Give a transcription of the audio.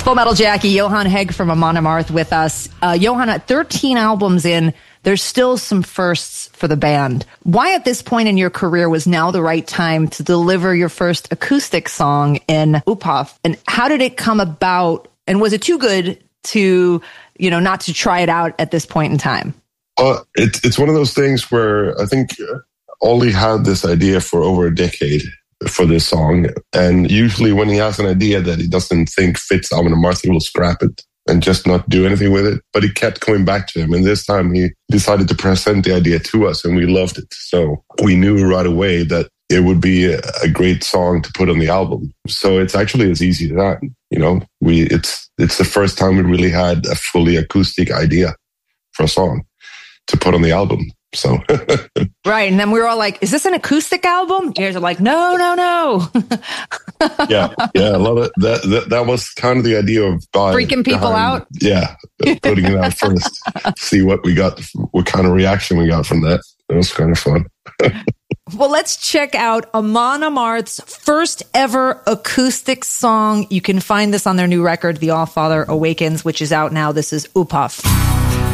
Full Metal Jackie, Johan Hegg from Amon Amarth with us. Johan, at 13 albums in, there's still some firsts for the band. Why at this point in your career was now the right time to deliver your first acoustic song in Upaf? And how did it come about? And was it too good to, not to try it out at this point in time? It's one of those things where I think Ollie had this idea for over a decade for this song. And usually when he has an idea that he doesn't think fits Amon Amarth, he will scrap it and just not do anything with it. But he kept coming back to him. And this time he decided to present the idea to us and we loved it. So we knew right away that it would be a great song to put on the album. So it's actually as easy as that. It's the first time we really had a fully acoustic idea for a song to put on the album. So right, and then we were all like, "Is this an acoustic album?" You guys are like, "No." yeah, a lot of that was kind of the idea of freaking people out. Yeah, putting it out first, see what we got, what kind of reaction we got from that. It was kind of fun. Well, let's check out Amon Amarth's first ever acoustic song. You can find this on their new record, The All-Father Awakens, which is out now. This is Upaf.